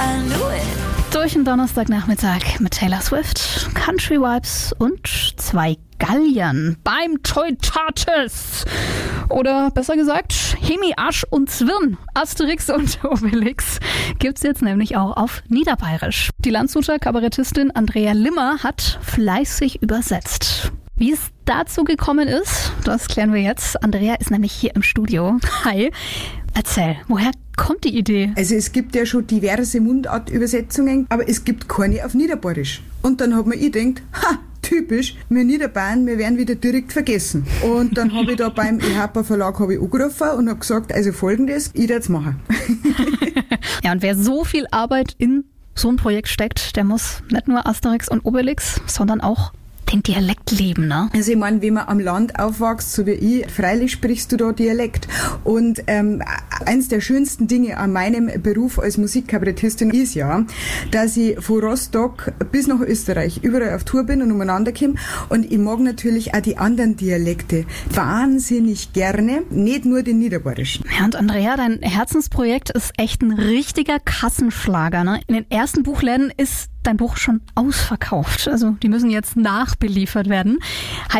I knew it. Durch den Donnerstagnachmittag mit Taylor Swift, Country Vibes und 2 Galliern beim Toy Tartus. Oder besser gesagt, Hemi, Asch und Zwirn. Asterix und Obelix gibt's jetzt nämlich auch auf Niederbayerisch. Die Landshuter Kabarettistin Andrea Limmer hat fleißig übersetzt. Wie es dazu gekommen ist, das klären wir jetzt. Andrea ist nämlich hier im Studio. Hi. Erzähl, woher kommt die Idee? Also es gibt ja schon diverse Mundartübersetzungen, aber es gibt keine auf Niederbayerisch. Und dann hat man gedacht, typisch, wir Niederbayern, wir werden wieder direkt vergessen. Und dann habe ich da beim EHPA Verlag angerufen und habe gesagt, also Folgendes, ich werde es machen. Ja, und wer so viel Arbeit in so ein Projekt steckt, der muss nicht nur Asterix und Obelix, sondern auch den Dialekt leben, ne? Also ich meine, wenn man am Land aufwächst, so wie ich, freilich sprichst du da Dialekt. Und eins der schönsten Dinge an meinem Beruf als Musikkabarettistin ist ja, dass ich von Rostock bis nach Österreich überall auf Tour bin und umeinander komme. Und ich mag natürlich auch die anderen Dialekte wahnsinnig gerne, nicht nur den niederbayerischen. Ja, und Andrea, dein Herzensprojekt ist echt ein richtiger Kassenschlager, ne? In den ersten Buchläden ist dein Buch schon ausverkauft. Also die müssen jetzt nachbeliefert werden.